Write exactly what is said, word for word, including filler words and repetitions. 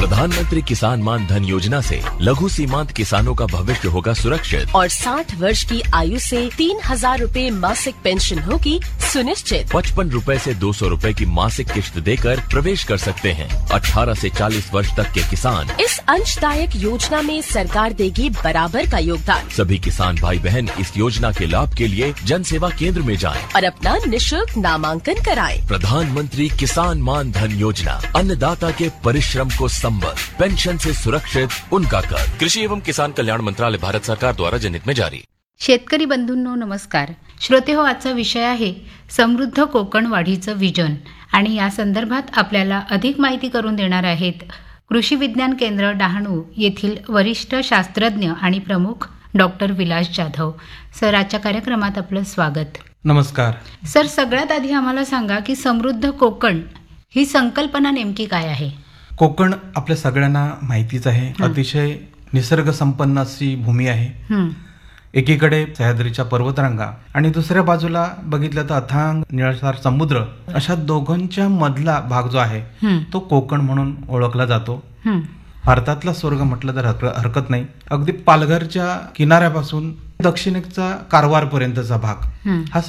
प्रधानमंत्री किसान मान धन योजना से लघु सीमांत किसानों का भविष्य होगा सुरक्षित और साठ वर्ष की आयु से तीन हजार रूपए मासिक पेंशन होगी सुनिश्चित। पचपन रूपए से दो सौ रूपए की मासिक किश्त देकर प्रवेश कर सकते हैं। अठारह से चालीस वर्ष तक के किसान इस अंशदायक योजना में सरकार देगी बराबर का योगदान। सभी किसान भाई बहन इस योजना के लाभ के लिए जन सेवा केंद्र में जाएं और अपना निशुल्क नामांकन कराएं। प्रधानमंत्री किसान मान धन योजना, अन्नदाता के परिश्रम को संबल, पेंशन से सुरक्षित उनका कर। कृषि एवं किसान कल्याण मंत्रालय, भारत सरकार द्वारा जनहित में जारी। शेतकरी बंधूंनो नमस्कार. श्रोते हो, आजचा विषय आहे समृद्ध कोकण वाढीचं विजन आणि या संदर्भात आपल्याला अधिक माहिती करून देणार आहेत कृषी विज्ञान केंद्र डहाणू येथील वरिष्ठ शास्त्रज्ञ आणि प्रमुख डॉक्टर विलास जाधव. सर, आजच्या कार्यक्रमात आपलं स्वागत. नमस्कार सर. सगळ्यात आधी आम्हाला सांगा की समृद्ध कोकण ही संकल्पना नेमकी काय आहे? कोकण आपल्या सगळ्यांना माहितीच आहे. अतिशय निसर्ग संपन्न अशी भूमी आहे. एकीकडे सह्याद्रीच्या पर्वतरांगा आणि दुसऱ्या बाजूला बघितलं तर अथांग निळाशार समुद्र. अशा दोघांच्या मधला भाग जो आहे तो कोकण म्हणून ओळखला जातो. भारतातला स्वर्ग म्हटलं तर हरकत नाही. अगदी पालघरच्या किनाऱ्यापासून दक्षिणेचा कारवार पर्यंतचा भाग हा